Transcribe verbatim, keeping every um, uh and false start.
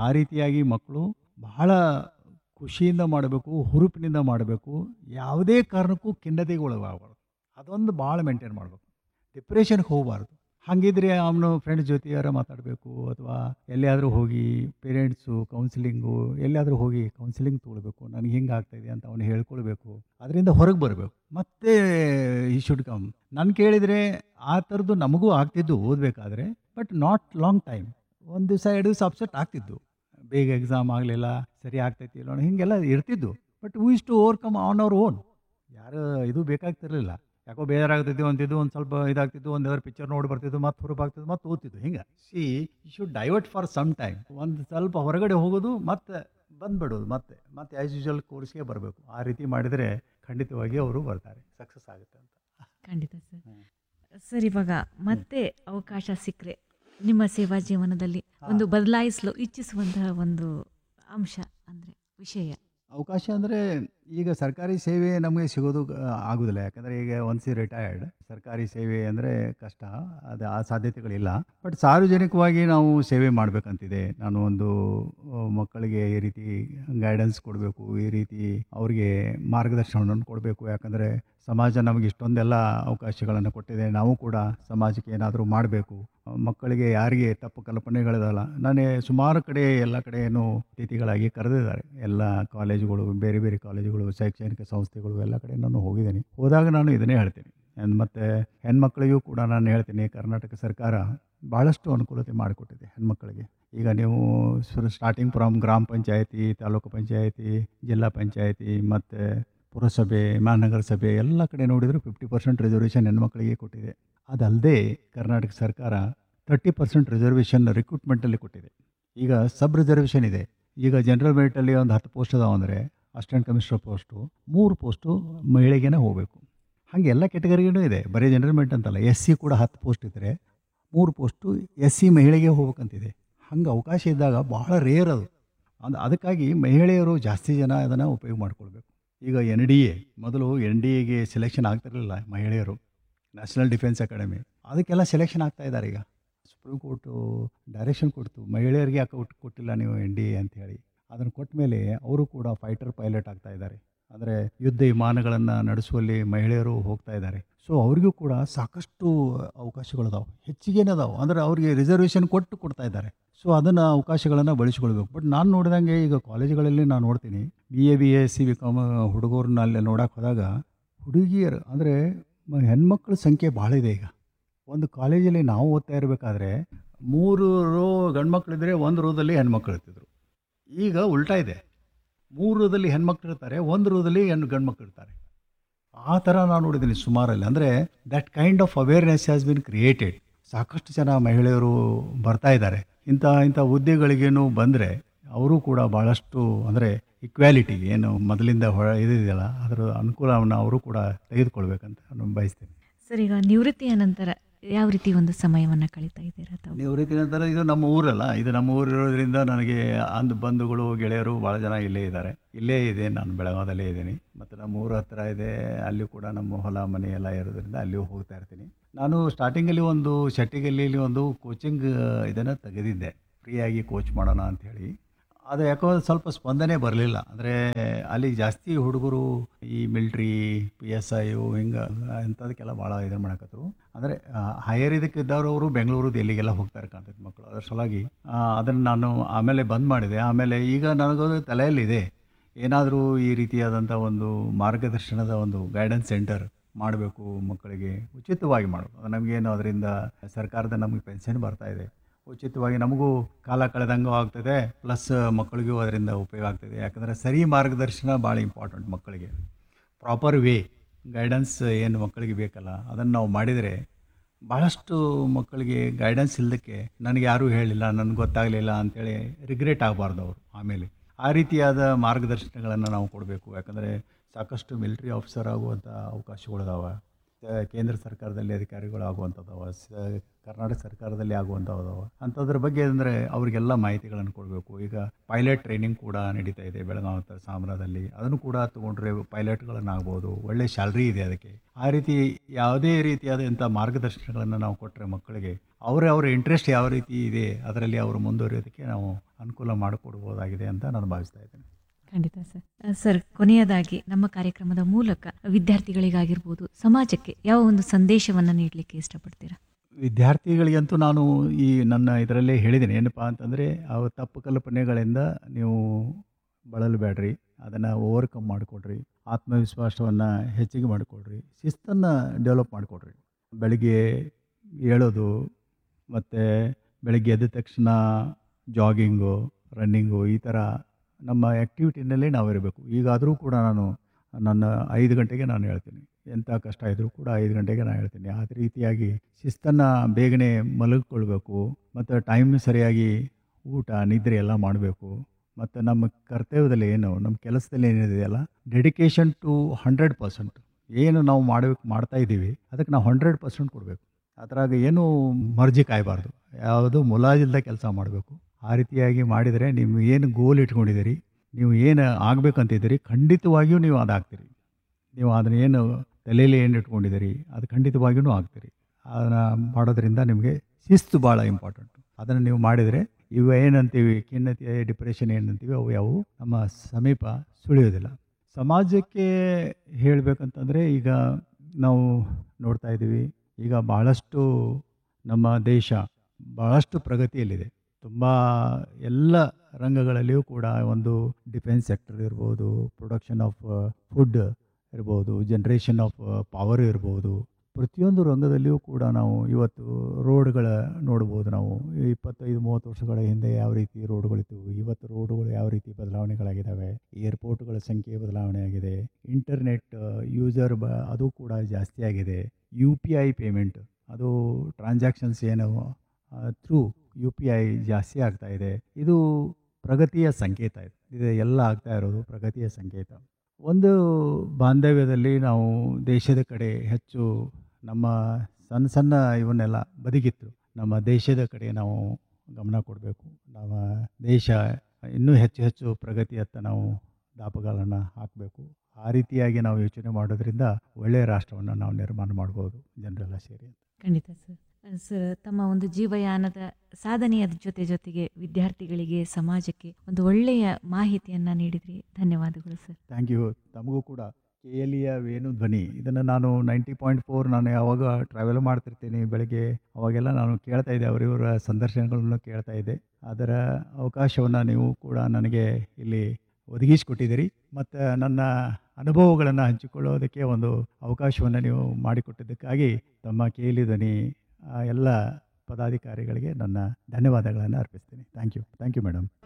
ಆ ರೀತಿಯಾಗಿ ಮಕ್ಕಳು ಬಹಳ ಖುಷಿಯಿಂದ ಮಾಡಬೇಕು, ಹುರುಪಿನಿಂದ ಮಾಡಬೇಕು. ಯಾವುದೇ ಕಾರಣಕ್ಕೂ ಖಿನ್ನತೆಗೆ ಒಳಗಾಗಬಾರ್ದು. ಅದೊಂದು ಭಾಳ ಮೇಂಟೈನ್ ಮಾಡಬೇಕು. ಡಿಪ್ರೆಷನ್‌ಗೆ ಹೋಗಬಾರ್ದು. ಹಾಗಿದ್ರೆ ಅವನು ಫ್ರೆಂಡ್ಸ್ ಜೊತೆಯಾರ ಮಾತಾಡಬೇಕು ಅಥವಾ ಎಲ್ಲಿಯಾದರೂ ಹೋಗಿ ಪೇರೆಂಟ್ಸು ಕೌನ್ಸಿಲಿಂಗು ಎಲ್ಲಿಯಾದರೂ ಹೋಗಿ ಕೌನ್ಸಿಲಿಂಗ್ ತೊಗೊಳ್ಬೇಕು. ನನಗೆ ಹಿಂಗೆ ಆಗ್ತಾಯಿದೆ ಅಂತ ಅವನು ಹೇಳ್ಕೊಳ್ಬೇಕು. ಅದರಿಂದ ಹೊರಗೆ ಬರಬೇಕು. ಮತ್ತೆ ಈ ಶುಡ್ ಕಮ್. ನಾನು ಕೇಳಿದರೆ ಆ ಥರದ್ದು ನಮಗೂ ಆಗ್ತಿದ್ದು ಓದಬೇಕಾದ್ರೆ. But not long time. ಒಂದು ದಿವಸ ಎರಡು ದಿವಸ ಅಪ್ಸೆಟ್ ಆಗ್ತಿದ್ದು. ಬೇಗ ಎಕ್ಸಾಮ್ ಆಗಲಿಲ್ಲ, ಸರಿ ಆಗ್ತೈತಿ ಇಲ್ಲೋ ಹೀಗೆಲ್ಲ ಇರ್ತಿದ್ದು. But we use to overcome on our own. ಯಾರು ಇದು ಬೇಕಾಗ್ತಿರಲಿಲ್ಲ. ಯಾಕೋ ಬೇಜಾರಾಗ್ತಿದ್ವು ಅಂತಿದ್ದು, ಒಂದು ಸ್ವಲ್ಪ ಇದಾಗ್ತಿದ್ದು, ಒಂದು ಯಾವ್ದಾದ್ರು ಪಿಕ್ಚರ್ ನೋಡಿ ಬರ್ತಿದ್ದು, ಮತ್ತೆ ಹುರುಪಾಗ್ತಿದ್ದು, ಮತ್ತೆ ಓದ್ತಿದ್ದು ಹಿಂಗೆ. C you should divert for some time. ಒಂದು ಸ್ವಲ್ಪ ಹೊರಗಡೆ ಹೋಗೋದು, ಮತ್ತೆ ಬಂದ್ಬಿಡೋದು ಮತ್ತೆ. ಮತ್ತೆ ಆ್ಯಸ್ ಯೂಶುವಲ್ ಕೋರ್ಸ್‌ಗೆ ಬರಬೇಕು. ಆ ರೀತಿ ಮಾಡಿದರೆ ಖಂಡಿತವಾಗಿ ಅವರು ಬರ್ತಾರೆ. ಸಕ್ಸಸ್ ಆಗುತ್ತೆ ಅಂತ. ಖಂಡಿತ ಸರ್. ಹ್ಮ್. ಸರ್ ಇವಾಗ ಮತ್ತೆ ಅವಕಾಶ ಸಿಕ್ಕರೆ ನಿಮ್ಮ ಸೇವಾ ಜೀವನದಲ್ಲಿ ಒಂದು ಹಾಂ. ಬದಲಾಯಿಸಲು ಇಚ್ಛಿಸುವಂತಹ ಒಂದು ಅಂಶ ಅಂದರೆ ವಿಷಯ. ಅವಕಾಶ ಅಂದರೆ ಈಗ ಸರ್ಕಾರಿ ಸೇವೆ ನಮಗೆ ಸಿಗೋದು ಆ, ಆಗೋದಿಲ್ಲ. ಯಾಕಂದರೆ ಈಗ ಒನ್ಸ್ ರಿಟೈರ್ಡ್ ಸರ್ಕಾರಿ ಸೇವೆ ಅಂದರೆ ಕಷ್ಟ. ಅದು ಆ ಸಾಧ್ಯತೆಗಳಿಲ್ಲ. ಬಟ್ ಸಾರ್ವಜನಿಕವಾಗಿ ನಾವು ಸೇವೆ ಮಾಡಬೇಕಂತಿದೆ. ನಾನು ಒಂದು ಆ, ಮಕ್ಕಳಿಗೆ ಈ ರೀತಿ ಗೈಡೆನ್ಸ್ ಕೊಡಬೇಕು, ಈ ರೀತಿ ಅವ್ರಿಗೆ ಮಾರ್ಗದರ್ಶನವನ್ನು ಕೊಡಬೇಕು. ಯಾಕಂದರೆ ಸಮಾಜ ನಮಗೆ ಇಷ್ಟೊಂದೆಲ್ಲ ಅವಕಾಶಗಳನ್ನು ಕೊಟ್ಟಿದೆ. ನಾವು ಕೂಡ ಸಮಾಜಕ್ಕೆ ಏನಾದರೂ ಮಾಡಬೇಕು. ಮಕ್ಕಳಿಗೆ ಯಾರಿಗೆ ತಪ್ಪು ಕಲ್ಪನೆಗಳಿದಲ್ಲ, ನಾನೇ ಸುಮಾರು ಕಡೆ ಎಲ್ಲ ಕಡೆಯೂ ಅತಿಥಿಗಳಾಗಿ ಕರೆದಿದ್ದಾರೆ. ಎಲ್ಲ ಕಾಲೇಜುಗಳು, ಬೇರೆ ಬೇರೆ ಕಾಲೇಜುಗಳು, ಶೈಕ್ಷಣಿಕ ಸಂಸ್ಥೆಗಳು ಎಲ್ಲ ಕಡೆ ನಾನು ಹೋಗಿದ್ದೀನಿ. ಹೋದಾಗ ನಾನು ಇದನ್ನೇ ಹೇಳ್ತೀನಿ. ಆ್ಯಂಡ್ ಮತ್ತು ಹೆಣ್ಮಕ್ಳಿಗೂ ಕೂಡ ನಾನು ಹೇಳ್ತೀನಿ, ಕರ್ನಾಟಕ ಸರ್ಕಾರ ಭಾಳಷ್ಟು ಅನುಕೂಲತೆ ಮಾಡಿಕೊಟ್ಟಿದೆ ಹೆಣ್ಮಕ್ಳಿಗೆ. ಈಗ ನೀವು ಸ್ಟಾರ್ಟಿಂಗ್ ಫ್ರಮ್ ಗ್ರಾಮ ಪಂಚಾಯತಿ, ತಾಲೂಕು ಪಂಚಾಯತಿ, ಜಿಲ್ಲಾ ಪಂಚಾಯತಿ ಮತ್ತು ಪುರಸಭೆ, ಮಹಾನಗರ ಸಭೆ ಎಲ್ಲ ಕಡೆ ನೋಡಿದರೂ ಫಿಫ್ಟಿ ಪರ್ಸೆಂಟ್ ರಿಸರ್ವೇಷನ್ ಹೆಣ್ಮಕ್ಳಿಗೆ ಕೊಟ್ಟಿದೆ. ಅದಲ್ಲದೆ ಕರ್ನಾಟಕ ಸರ್ಕಾರ ತರ್ಟಿ ಪರ್ಸೆಂಟ್ ರಿಸರ್ವೇಷನ್ ರಿಕ್ರೂಟ್ಮೆಂಟಲ್ಲಿ ಕೊಟ್ಟಿದೆ. ಈಗ ಸಬ್ ರಿಸರ್ವೇಷನ್ ಇದೆ. ಈಗ ಜನರಲ್ ಮೆರಿಟಲ್ಲಿ ಒಂದು ಹತ್ತು ಪೋಸ್ಟ್ ಅದಾವೆ ಅಂದರೆ ಅಸಿಸ್ಟೆಂಟ್ ಕಮಿಷನರ್ ಪೋಸ್ಟು ಮೂರು ಪೋಸ್ಟು ಮಹಿಳೆಗೇ ಹೋಗಬೇಕು. ಹಾಗೆ ಎಲ್ಲ ಕೆಟಗರಿಗೂ ಇದೆ. ಬರೀ ಜನರಲ್ ಮೆರಿಟ್ ಅಂತಲ್ಲ. ಎಸ್ ಸಿ ಕೂಡ ಹತ್ತು ಪೋಸ್ಟ್ ಇದ್ದರೆ ಮೂರು ಪೋಸ್ಟು ಎಸ್ ಸಿ ಮಹಿಳೆಗೆ ಹೋಗ್ಬೇಕಂತಿದೆ. ಹಂಗೆ ಅವಕಾಶ ಇದ್ದಾಗ ಭಾಳ ರೇರ್ ಅದು. ಅದು ಅದಕ್ಕಾಗಿ ಮಹಿಳೆಯರು ಜಾಸ್ತಿ ಜನ ಅದನ್ನು ಉಪಯೋಗ ಮಾಡ್ಕೊಳ್ಬೇಕು. ಈಗ ಎನ್ ಡಿ ಎ ಮೊದಲು ಎನ್ ಡಿ ಎಗೆ ಸೆಲೆಕ್ಷನ್ ಆಗ್ತಿರಲಿಲ್ಲ ಮಹಿಳೆಯರು. ನ್ಯಾಷನಲ್ ಡಿಫೆನ್ಸ್ ಅಕಾಡೆಮಿ ಅದಕ್ಕೆಲ್ಲ ಸೆಲೆಕ್ಷನ್ ಆಗ್ತಾ ಇದ್ದಾರೆ ಈಗ. ಸುಪ್ರೀಂ ಕೋರ್ಟು ಡೈರೆಕ್ಷನ್ ಕೊಡ್ತು, ಮಹಿಳೆಯರಿಗೆ ಯಾಕೆ ಒಟ್ಟು ಕೊಟ್ಟಿಲ್ಲ ನೀವು ಎನ್ ಡಿ ಎ ಅಂತೇಳಿ. ಅದನ್ನು ಕೊಟ್ಟ ಮೇಲೆ ಅವರು ಕೂಡ ಫೈಟರ್ ಪೈಲಟ್ ಆಗ್ತಾ ಇದ್ದಾರೆ. ಅಂದರೆ ಯುದ್ಧ ವಿಮಾನಗಳನ್ನು ನಡೆಸುವಲ್ಲಿ ಮಹಿಳೆಯರು ಹೋಗ್ತಾ ಇದ್ದಾರೆ. ಸೊ ಅವರಿಗೂ ಕೂಡ ಸಾಕಷ್ಟು ಅವಕಾಶಗಳಿದಾವೆ, ಹೆಚ್ಚಿಗೆನೇ ಅದಾವೆ. ಅಂದರೆ ಅವ್ರಿಗೆ ರಿಸರ್ವೇಷನ್ ಕೊಟ್ಟು ಕೊಡ್ತಾ ಇದ್ದಾರೆ. ಸೊ ಅದನ್ನು ಅವಕಾಶಗಳನ್ನು ಬಳಸಿಕೊಳ್ಬೇಕು. ಬಟ್ ನಾನು ನೋಡಿದಂಗೆ ಈಗ ಕಾಲೇಜುಗಳಲ್ಲಿ ನಾನು ನೋಡ್ತೀನಿ, B A B S C B com ಹುಡುಗರನ್ನ ಅಲ್ಲಿ ನೋಡೋಕೆ ಹೋದಾಗ ಹುಡುಗಿಯರು ಅಂದರೆ ಹೆಣ್ಮಕ್ಳ ಸಂಖ್ಯೆ ಭಾಳ ಇದೆ. ಈಗ ಒಂದು ಕಾಲೇಜಲ್ಲಿ ನಾವು ಓದ್ತಾ ಇರಬೇಕಾದ್ರೆ ಮೂರು ರೋ ಗಂಡ್ಮಕ್ಳಿದ್ರೆ ಒಂದು ರೋದಲ್ಲಿ ಹೆಣ್ಮಕ್ಳು ಇರ್ತಿದ್ರು. ಈಗ ಉಲ್ಟಾ ಇದೆ. ಮೂರು ರೋದಲ್ಲಿ ಹೆಣ್ಮಕ್ಳು ಇರ್ತಾರೆ, ಒಂದು ರೋದಲ್ಲಿ ಹೆಣ್ಣು ಗಂಡ್ಮಕ್ಳು ಇರ್ತಾರೆ. ಆ ಥರ ನಾನು ನೋಡಿದ್ದೀನಿ ಸುಮಾರಲ್ಲಿ. ಅಂದರೆ that kind of awareness has been created. ಸಾಕಷ್ಟು ಜನ ಮಹಿಳೆಯರು ಬರ್ತಾ ಇದ್ದಾರೆ. ಇಂಥ ಇಂಥ ಹುದ್ದೆಗಳಿಗೇನು ಬಂದರೆ ಅವರು ಕೂಡ ಭಾಳಷ್ಟು ಅಂದರೆ ಇಕ್ವಾಲಿಟಿ ಏನು ಮೊದಲಿಂದ ಹೊರ ಇದಿದೆಯಲ್ಲ ಅದರ ಅನುಕೂಲವನ್ನು ಅವರು ಕೂಡ ತೆಗೆದುಕೊಳ್ಬೇಕಂತ ನಾನು ಬಯಸ್ತೀನಿ. ಸರ್ ಈಗ ನಿವೃತ್ತಿಯ ನಂತರ ಯಾವ ರೀತಿ ಒಂದು ಸಮಯವನ್ನು ಕಳೀತಾ ಇದ್ದೀರಾ ತಾವು? ನಿವೃತ್ತಿ ನಂತರ ಇದು ನಮ್ಮ ಊರಲ್ಲ, ಇದು ನಮ್ಮ ಊರಿರೋದ್ರಿಂದ ನನಗೆ ಅಂದು ಬಂಧುಗಳು ಗೆಳೆಯರು ಭಾಳ ಜನ ಇಲ್ಲೇ ಇದ್ದಾರೆ. ಇಲ್ಲೇ ಇದೆ, ನಾನು ಬೆಳಗಾವದಲ್ಲೇ ಇದ್ದೀನಿ. ಮತ್ತು ನಮ್ಮ ಊರ ಹತ್ರ ಇದೆ, ಅಲ್ಲಿ ಕೂಡ ನಮ್ಮ ಹೊಲ ಮನೆ ಎಲ್ಲ ಇರೋದ್ರಿಂದ ಅಲ್ಲಿಯೂ ಹೋಗ್ತಾ ಇರ್ತೀನಿ. ನಾನು ಸ್ಟಾರ್ಟಿಂಗಲ್ಲಿ ಒಂದು ಶೆಟ್ಟಿಗಲ್ಲಿಲಿ ಒಂದು ಕೋಚಿಂಗ್ ಇದನ್ನು ತೆಗೆದಿದ್ದೆ, ಫ್ರೀಯಾಗಿ ಕೋಚ್ ಮಾಡೋಣ ಅಂಥೇಳಿ. ಅದು ಯಾಕೋ ಸ್ವಲ್ಪ ಸ್ಪಂದನೆ ಬರಲಿಲ್ಲ. ಅಂದರೆ ಅಲ್ಲಿ ಜಾಸ್ತಿ ಹುಡುಗರು ಈ ಮಿಲ್ಟ್ರಿ, ಪಿ ಎಸ್ ಐಯು ಹಿಂಗೆ ಇಂಥದಕ್ಕೆಲ್ಲ ಭಾಳ ಇದನ್ನು ಮಾಡಕತ್ತರು. ಅಂದರೆ ಹೈಯರ್ ಇದಕ್ಕಿದ್ದವರು ಅವರು ಬೆಂಗಳೂರು ಎಲ್ಲಿಗೆಲ್ಲ ಹೋಗ್ತಾರೆ ಕಾಣ್ತೈತೆ ಮಕ್ಕಳು. ಅದ್ರ ಸಲುವಾಗಿ ಅದನ್ನು ನಾನು ಆಮೇಲೆ ಬಂದ್ ಮಾಡಿದೆ. ಆಮೇಲೆ ಈಗ ನನಗದು ತಲೆಯಲ್ಲಿದೆ, ಏನಾದರೂ ಈ ರೀತಿಯಾದಂಥ ಒಂದು ಮಾರ್ಗದರ್ಶನದ ಒಂದು ಗೈಡೆನ್ಸ್ ಸೆಂಟರ್ ಮಾಡಬೇಕು, ಮಕ್ಕಳಿಗೆ ಉಚಿತವಾಗಿ ಮಾಡಬೇಕು. ಅದು ನಮಗೇನು ಅದರಿಂದ ಸರ್ಕಾರದ ನಮಗೆ ಪೆನ್ಷನ್ ಬರ್ತಾಯಿದೆ, ಉಚಿತವಾಗಿ ನಮಗೂ ಕಾಲ ಕಳೆದಂಗೂ ಆಗ್ತದೆ, ಪ್ಲಸ್ ಮಕ್ಕಳಿಗೂ ಅದರಿಂದ ಉಪಯೋಗ ಆಗ್ತದೆ. ಯಾಕಂದರೆ ಸರಿ ಮಾರ್ಗದರ್ಶನ ಭಾಳ ಇಂಪಾರ್ಟೆಂಟ್ ಮಕ್ಕಳಿಗೆ. ಪ್ರಾಪರ್ ವೇ ಗೈಡೆನ್ಸ್ ಏನು ಮಕ್ಕಳಿಗೆ ಬೇಕಲ್ಲ ಅದನ್ನು ನಾವು ಮಾಡಿದರೆ ಭಾಳಷ್ಟು ಮಕ್ಕಳಿಗೆ ಗೈಡೆನ್ಸ್ ಇಲ್ಲದಕ್ಕೆ ನನಗೆ ಯಾರೂ ಹೇಳಿಲ್ಲ, ನನಗೆ ಗೊತ್ತಾಗಲಿಲ್ಲ ಅಂಥೇಳಿ ರಿಗ್ರೆಟ್ ಆಗಬಾರ್ದು ಅವರು. ಆಮೇಲೆ ಆ ರೀತಿಯಾದ ಮಾರ್ಗದರ್ಶನಗಳನ್ನು ನಾವು ಕೊಡಬೇಕು. ಯಾಕಂದರೆ ಸಾಕಷ್ಟು ಮಿಲಿಟ್ರಿ ಆಫೀಸರ್ ಆಗುವಂಥ ಅವಕಾಶಗಳಿದಾವೆ, ಕೇಂದ್ರ ಸರ್ಕಾರದಲ್ಲಿ ಅಧಿಕಾರಿಗಳು ಆಗುವಂಥದ್ದವ, ಸ ಕರ್ನಾಟಕ ಸರ್ಕಾರದಲ್ಲಿ ಆಗುವಂಥದ್ದವ. ಅಂಥದ್ರ ಬಗ್ಗೆ ಅಂದರೆ ಅವರಿಗೆಲ್ಲ ಮಾಹಿತಿಗಳನ್ನು ಕೊಡಬೇಕು. ಈಗ ಪೈಲಟ್ ಟ್ರೈನಿಂಗ್ ಕೂಡ ನಡೀತಾ ಇದೆ ಬೆಳಗಾವಿ ಸಾಮ್ರಾದಲ್ಲಿ. ಅದನ್ನು ಕೂಡ ತೊಗೊಂಡ್ರೆ ಪೈಲಟ್ಗಳನ್ನಾಗ್ಬೋದು, ಒಳ್ಳೆ ಸ್ಯಾಲ್ರಿ ಇದೆ ಅದಕ್ಕೆ. ಆ ರೀತಿ ಯಾವುದೇ ರೀತಿಯಾದಂಥ ಮಾರ್ಗದರ್ಶನಗಳನ್ನು ನಾವು ಕೊಟ್ಟರೆ ಮಕ್ಕಳಿಗೆ ಅವರ ಅವರ ಇಂಟ್ರೆಸ್ಟ್ ಯಾವ ರೀತಿ ಇದೆ ಅದರಲ್ಲಿ ಅವರು ಮುಂದುವರಿಯೋದಕ್ಕೆ ನಾವು ಅನುಕೂಲ ಮಾಡಿಕೊಡ್ಬೋದಾಗಿದೆ ಅಂತ ನಾನು ಭಾವಿಸ್ತಾ ಇದ್ದೇನೆ. ಖಂಡಿತ ಸರ್. ಅಹ್, ಸರ್, ಕೊನೆಯದಾಗಿ ನಮ್ಮ ಕಾರ್ಯಕ್ರಮದ ಮೂಲಕ ವಿದ್ಯಾರ್ಥಿಗಳಿಗಾಗಿರ್ಬೋದು, ಸಮಾಜಕ್ಕೆ ಯಾವ ಒಂದು ಸಂದೇಶವನ್ನು ನೀಡಲಿಕ್ಕೆ ಇಷ್ಟಪಡ್ತೀರಾ? ವಿದ್ಯಾರ್ಥಿಗಳಿಗಂತೂ ನಾನು ಈ ನನ್ನ ಇದರಲ್ಲೇ ಹೇಳಿದ್ದೀನಿ. ಏನಪ್ಪ ಅಂತಂದರೆ, ಅವು ತಪ್ಪು ಕಲ್ಪನೆಗಳಿಂದ ನೀವು ಬಳಲಬೇಡ್ರಿ, ಅದನ್ನು ಓವರ್ಕಮ್ ಮಾಡಿಕೊಡ್ರಿ, ಆತ್ಮವಿಶ್ವಾಸವನ್ನು ಹೆಚ್ಚಿಗೆ ಮಾಡಿಕೊಡ್ರಿ, ಶಿಸ್ತನ್ನು ಡೆವಲಪ್ ಮಾಡಿಕೊಡ್ರಿ. ಬೆಳಿಗ್ಗೆ ಏಳೋದು ಮತ್ತು ಬೆಳಗ್ಗೆ ಎದ್ದ ತಕ್ಷಣ ಜಾಗಿಂಗು, ರನ್ನಿಂಗು, ಈ ಥರ ನಮ್ಮ ಆ್ಯಕ್ಟಿವಿಟಿನಲ್ಲೇ ನಾವು ಇರಬೇಕು. ಈಗಾದರೂ ಕೂಡ ನಾನು ನನ್ನ ಐದು ಗಂಟೆಗೆ ನಾನು ಹೇಳ್ತೀನಿ, ಎಂಥ ಕಷ್ಟ ಇದ್ದರೂ ಕೂಡ ಐದು ಗಂಟೆಗೆ ನಾನು ಹೇಳ್ತೀನಿ. ಆ ರೀತಿಯಾಗಿ ಶಿಸ್ತನ್ನು ಬೇಗನೆ ಮಲಗಿಕೊಳ್ಬೇಕು ಮತ್ತು ಟೈಮ್ ಸರಿಯಾಗಿ ಊಟ ನಿದ್ರೆ ಎಲ್ಲ ಮಾಡಬೇಕು. ಮತ್ತು ನಮ್ಮ ಕರ್ತವ್ಯದಲ್ಲಿ ಏನು, ನಮ್ಮ ಕೆಲಸದಲ್ಲಿ ಏನಿದೆಯಲ್ಲ, ಡೆಡಿಕೇಶನ್ ಟು ಹಂಡ್ರೆಡ್ ಪರ್ಸೆಂಟ್ ಏನು ನಾವು ಮಾಡಬೇಕು ಮಾಡ್ತಾ ಇದ್ದೀವಿ ಅದಕ್ಕೆ ನಾವು ಹಂಡ್ರೆಡ್ ಪರ್ಸೆಂಟ್ ಕೊಡಬೇಕು. ಅದ್ರಾಗ ಏನು ಮರ್ಜಿ ಕಾಯಬಾರ್ದು, ಯಾವುದು ಮುಲಾಜಿಲ್ಲದ ಕೆಲಸ ಮಾಡಬೇಕು. ಆ ರೀತಿಯಾಗಿ ಮಾಡಿದರೆ ನೀವು ಏನು ಗೋಲ್ ಇಟ್ಕೊಂಡಿದ್ದೀರಿ, ನೀವು ಏನು ಆಗಬೇಕಂತಿದ್ದೀರಿ, ಖಂಡಿತವಾಗಿಯೂ ನೀವು ಅದಾಗ್ತೀರಿ. ನೀವು ಅದನ್ನ ಏನು ತಲೆಯಲ್ಲಿ ಏನು ಇಟ್ಕೊಂಡಿದ್ದೀರಿ ಅದು ಖಂಡಿತವಾಗಿಯೂ ಆಗ್ತೀರಿ. ಅದನ್ನು ಮಾಡೋದ್ರಿಂದ ನಿಮಗೆ ಶಿಸ್ತು ಭಾಳ ಇಂಪಾರ್ಟೆಂಟು. ಅದನ್ನು ನೀವು ಮಾಡಿದರೆ ಇವು ಏನಂತೀವಿ ಖಿನ್ನತೆ, ಡಿಪ್ರೆಷನ್ ಏನಂತೀವಿ, ಅವು ಯಾವುವು ನಮ್ಮ ಸಮೀಪ ಸುಳಿಯೋದಿಲ್ಲ. ಸಮಾಜಕ್ಕೆ ಹೇಳಬೇಕಂತಂದರೆ, ಈಗ ನಾವು ನೋಡ್ತಾ ಇದ್ದೀವಿ, ಈಗ ಭಾಳಷ್ಟು ನಮ್ಮ ದೇಶ ಭಾಳಷ್ಟು ಪ್ರಗತಿಯಲ್ಲಿದೆ. ತುಂಬ ಎಲ್ಲ ರಂಗಗಳಲ್ಲಿಯೂ ಕೂಡ ಒಂದು ಡಿಫೆನ್ಸ್ ಸೆಕ್ಟರ್ ಇರ್ಬೋದು, ಪ್ರೊಡಕ್ಷನ್ ಆಫ್ ಫುಡ್ ಇರ್ಬೋದು, ಜನ್ರೇಷನ್ ಆಫ್ ಪವರ್ ಇರ್ಬೋದು, ಪ್ರತಿಯೊಂದು ರಂಗದಲ್ಲಿಯೂ ಕೂಡ ನಾವು ಇವತ್ತು ರೋಡ್ಗಳ ನೋಡ್ಬೋದು. ನಾವು ಇಪ್ಪತ್ತೈದು ಮೂವತ್ತು ವರ್ಷಗಳ ಹಿಂದೆ ಯಾವ ರೀತಿ ರೋಡ್ಗಳಿದ್ದವು, ಇವತ್ತು ರೋಡ್ಗಳು ಯಾವ ರೀತಿ ಬದಲಾವಣೆಗಳಾಗಿದ್ದಾವೆ. ಏರ್ಪೋರ್ಟ್ಗಳ ಸಂಖ್ಯೆ ಬದಲಾವಣೆ ಆಗಿದೆ. ಇಂಟರ್ನೆಟ್ ಯೂಸರ್ ಬ ಅದು ಕೂಡ ಜಾಸ್ತಿ ಆಗಿದೆ. ಯು ಪಿ ಐ ಪೇಮೆಂಟ್, ಅದು ಟ್ರಾನ್ಸಾಕ್ಷನ್ಸ್ ಏನು ಥ್ರೂ ಯು ಪಿ ಐ ಜಾಸ್ತಿ ಆಗ್ತಾ ಇದೆ. ಇದು ಪ್ರಗತಿಯ ಸಂಕೇತ. ಇದು ಇದು ಎಲ್ಲ ಆಗ್ತಾ ಇರೋದು ಪ್ರಗತಿಯ ಸಂಕೇತ. ಒಂದು ಬಾಂಧವ್ಯದಲ್ಲಿ ನಾವು ದೇಶದ ಕಡೆ ಹೆಚ್ಚು ನಮ್ಮ ಸಣ್ಣ ಸಣ್ಣ ಇವನ್ನೆಲ್ಲ ಬದಿಗಿತ್ತು, ನಮ್ಮ ದೇಶದ ಕಡೆ ನಾವು ಗಮನ ಕೊಡಬೇಕು. ನಮ್ಮ ದೇಶ ಇನ್ನೂ ಹೆಚ್ಚು ಹೆಚ್ಚು ಪ್ರಗತಿಯತ್ತ ನಾವು ದಾಪುಗಾಲನ್ನು ಹಾಕಬೇಕು. ಆ ರೀತಿಯಾಗಿ ನಾವು ಯೋಚನೆ ಮಾಡೋದ್ರಿಂದ ಒಳ್ಳೆಯ ರಾಷ್ಟ್ರವನ್ನು ನಾವು ನಿರ್ಮಾಣ ಮಾಡ್ಬೋದು ಜನರೆಲ್ಲ ಸೇರಿ. ಖಂಡಿತ ಸರ್. ಅಹ್, ಸರ್, ತಮ್ಮ ಒಂದು ಜೀವಯಾನದ ಸಾಧನೆಯ ಜೊತೆ ಜೊತೆಗೆ ವಿದ್ಯಾರ್ಥಿಗಳಿಗೆ, ಸಮಾಜಕ್ಕೆ ಒಂದು ಒಳ್ಳೆಯ ಮಾಹಿತಿಯನ್ನು ನೀಡಿದ್ರಿ. ಧನ್ಯವಾದಗಳು ಸರ್. Thank you. ತಮಗೂ ಕೂಡ ಕೆ ಎಲ್ ಇಯ ವೇಣು ಧ್ವನಿ ಇದನ್ನು ನಾನು ನೈಂಟಿ ಪಾಯಿಂಟ್ ಫೋರ್ ನಾನು ಯಾವಾಗ ಟ್ರಾವೆಲ್ ಮಾಡ್ತಿರ್ತೀನಿ ಬೆಳಗ್ಗೆ, ಅವಾಗೆಲ್ಲ ನಾನು ಕೇಳ್ತಾ ಇದ್ದೆ, ಅವರಿವರ ಸಂದರ್ಶನಗಳನ್ನು ಕೇಳ್ತಾ ಇದ್ದೆ. ಅದರ ಅವಕಾಶವನ್ನು ನೀವು ಕೂಡ ನನಗೆ ಇಲ್ಲಿ ಒದಗಿಸಿಕೊಟ್ಟಿದ್ದೀರಿ ಮತ್ತು ನನ್ನ ಅನುಭವಗಳನ್ನು ಹಂಚಿಕೊಳ್ಳೋದಕ್ಕೆ ಒಂದು ಅವಕಾಶವನ್ನು ನೀವು ಮಾಡಿಕೊಟ್ಟಿದ್ದಕ್ಕಾಗಿ ತಮ್ಮ ಕೆ ಎಲ್ ಇ ಧ್ವನಿ ಎಲ್ಲ ಪದಾಧಿಕಾರಿಗಳಿಗೆ ನನ್ನ ಧನ್ಯವಾದಗಳನ್ನು ಅರ್ಪಿಸ್ತೀನಿ. Thank you. Thank you madam.